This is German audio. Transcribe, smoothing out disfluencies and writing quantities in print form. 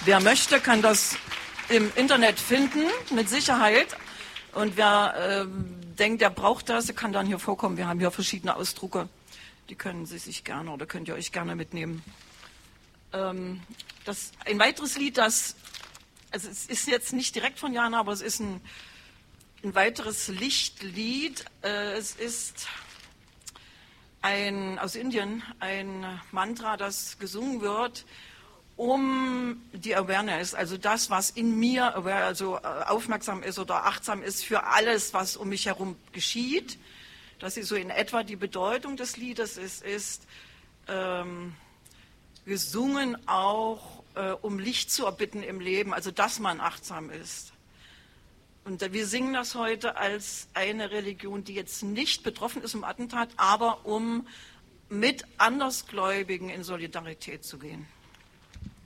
Wer möchte, kann das im Internet finden, mit Sicherheit. Und wer denkt, der braucht das, kann dann hier vorkommen. Wir haben hier verschiedene Ausdrucke. Die können Sie sich gerne oder könnt ihr euch gerne mitnehmen. Ein weiteres Lied, also es ist jetzt nicht direkt von Jana, aber es ist ein weiteres Lichtlied. Es ist aus Indien ein Mantra, das gesungen wird, um die Awareness, also das, was in mir aufmerksam ist oder achtsam ist für alles, was um mich herum geschieht. Das ist so in etwa die Bedeutung des Liedes. Es ist gesungen auch, um Licht zu erbitten im Leben, also dass man achtsam ist. Und wir singen das heute als eine Religion, die jetzt nicht betroffen ist im Attentat, aber um mit Andersgläubigen in Solidarität zu gehen.